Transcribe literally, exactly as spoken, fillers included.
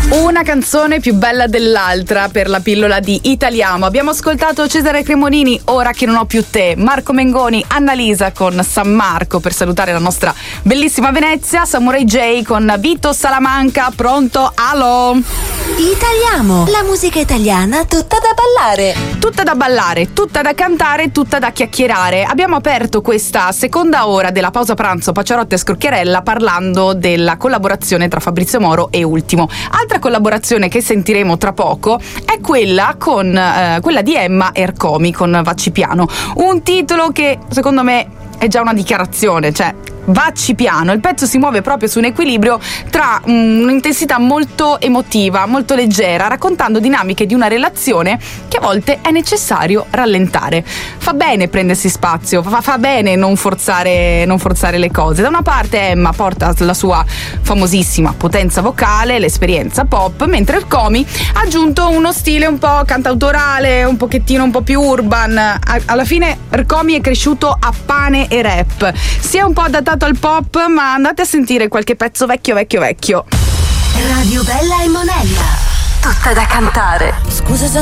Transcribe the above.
Una canzone più bella dell'altra per la pillola di Italiamo. Abbiamo ascoltato Cesare Cremonini, Ora che non ho più te, Marco Mengoni, Annalisa con San Marco per salutare la nostra bellissima Venezia, Samurai J con Vito Salamanca, pronto? Allo! Italiamo, la musica italiana tutta da ballare. Tutta da ballare, tutta da cantare, tutta da chiacchierare. Abbiamo aperto questa seconda ora della pausa pranzo Pacciarotte e Scrocchiarella parlando della collaborazione tra Fabrizio Moro e Ultimo. Altra collaborazione che sentiremo tra poco è quella con eh, quella di Emma Ercomi con Vacci Piano, un titolo che secondo me è già una dichiarazione, cioè Vacci Piano. Il pezzo si muove proprio su un equilibrio tra um, un'intensità molto emotiva, molto leggera, raccontando dinamiche di una relazione che a volte è necessario rallentare. Fa bene prendersi spazio, fa, fa bene non forzare, non forzare le cose. Da una parte Emma porta la sua famosissima potenza vocale, l'esperienza pop, mentre Ercomi ha aggiunto uno stile un po' cantautorale, un pochettino un po' più urban. A, alla fine Ercomi è cresciuto a pane e rap. Si è un po' adattato al pop, ma andate a sentire qualche pezzo vecchio vecchio vecchio. Radio Bella e Monella, tutta da cantare. Scusa se